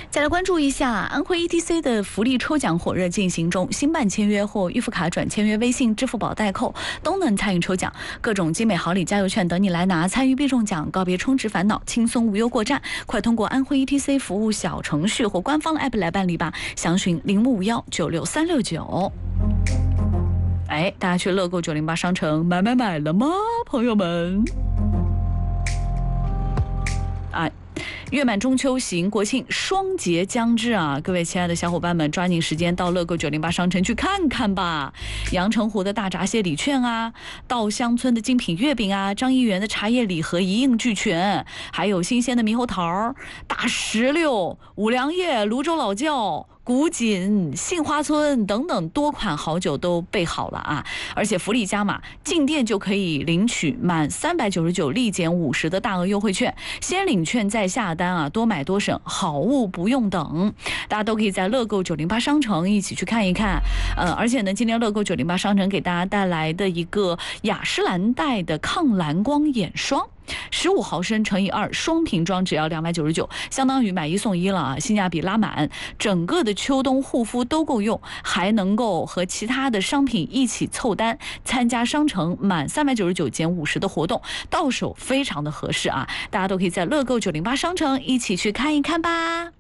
再来关注一下安徽 ETC 的福利抽奖火热进行中，新办签约或预付卡转签约、微信、支付宝代扣都能参与抽奖，各种精美好礼、加油券等你来拿，参与必中奖，告别充值烦恼，轻松无忧过站。快通过安徽 ETC 服务小程序或官方的 app 来办理吧，详询0551966369。哎，大家去乐购908商城买了吗，朋友们？月满中秋行，国庆双节将至啊！各位亲爱的小伙伴们，抓紧时间到乐购908商城去看看吧。阳澄湖的大闸蟹礼券啊，稻香村的精品月饼啊，张一元的茶叶礼盒一应俱全，还有新鲜的猕猴桃、大石榴、五粮液、泸州老窖、古锦、杏花村等等多款好酒都备好了啊！而且福利加码，进店就可以领取满399立减50的大额优惠券，先领券再下单啊，多买多省，好物不用等。大家都可以在乐购908商城一起去看一看。而且呢，今天乐购908商城给大家带来的一个雅诗兰黛的抗蓝光眼霜。15毫升乘以2双瓶装只要299，相当于买1送1了啊，性价比拉满，整个的秋冬护肤都够用，还能够和其他的商品一起凑单，参加商城满399减50的活动，到手非常的合适啊！大家都可以在乐购908商城一起去看一看吧。